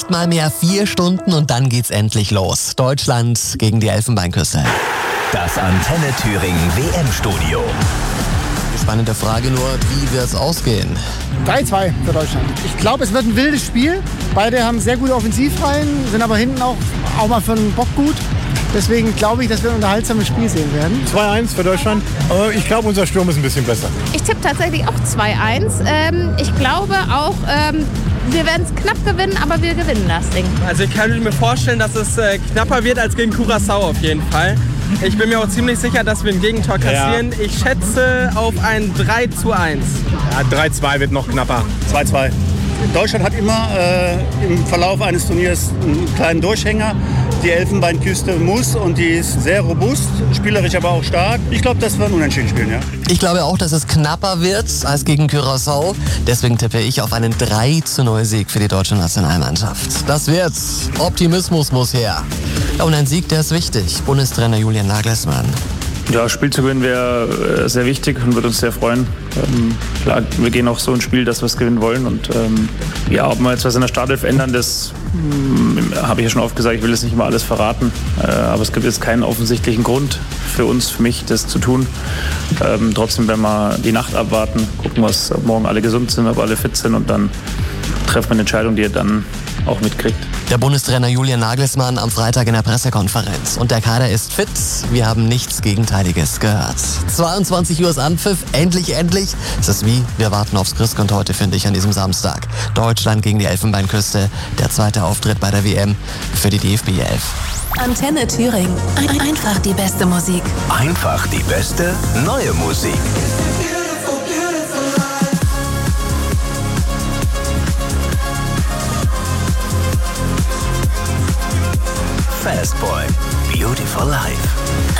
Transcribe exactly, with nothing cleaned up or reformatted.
Mal mehr vier Stunden und dann geht's endlich los. Deutschland gegen die Elfenbeinküste. Das Antenne Thüringen W M-Studio. Die spannende Frage nur, wie wird's ausgehen? drei zwei für Deutschland. Ich glaube, es wird ein wildes Spiel. Beide haben sehr gute Offensivreihen, sind aber hinten auch, auch mal für den Bock gut. Deswegen glaube ich, dass wir ein unterhaltsames Spiel sehen werden. zwei eins für Deutschland. Aber ich glaube, unser Sturm ist ein bisschen besser. Ich tippe tatsächlich auch zwei eins. Ähm, ich glaube auch, ähm, wir werden es knapp gewinnen, aber wir gewinnen das Ding. Also ich kann mir vorstellen, dass es äh, knapper wird als gegen Curaçao auf jeden Fall. Ich bin mir auch ziemlich sicher, dass wir ein Gegentor kassieren. Ja. Ich schätze auf ein drei zu eins. Ja, drei zwei wird noch knapper. zwei zwei. Deutschland hat immer äh, im Verlauf eines Turniers einen kleinen Durchhänger. Die Elfenbeinküste muss und die ist sehr robust, spielerisch aber auch stark. Ich glaube, dass wir ein Unentschieden spielen, ja. Ich glaube auch, dass es knapper wird als gegen Curaçao. Deswegen tippe ich auf einen drei zu null Sieg für die deutsche Nationalmannschaft. Das wird's. Optimismus muss her. Ja, und ein Sieg, der ist wichtig. Bundestrainer Julian Nagelsmann. Ja, Spiel zu gewinnen wäre sehr wichtig und würde uns sehr freuen. Ähm, klar, wir gehen auch so ein Spiel, dass wir es gewinnen wollen. Und ähm, ja, ob wir jetzt was in der Startelf ändern, das hm, habe ich ja schon oft gesagt, ich will jetzt nicht immer alles verraten. Äh, aber es gibt jetzt keinen offensichtlichen Grund für uns, für mich, das zu tun. Ähm, trotzdem werden wir die Nacht abwarten, gucken, was, ob morgen alle gesund sind, ob alle fit sind und dann treffen wir eine Entscheidung, die ihr dann auch mitkriegt. Der Bundestrainer Julian Nagelsmann am Freitag in der Pressekonferenz. Und der Kader ist fit. Wir haben nichts Gegenteiliges gehört. zweiundzwanzig Uhr ist Anpfiff. Endlich, endlich. Es ist wie, wir warten aufs Christkind heute, finde ich, an diesem Samstag. Deutschland gegen die Elfenbeinküste. Der zweite Auftritt bei der W M für die D F B elf. Antenne Thüringen. Einfach die beste Musik. Einfach die beste neue Musik. Fastboy, Beautiful Life.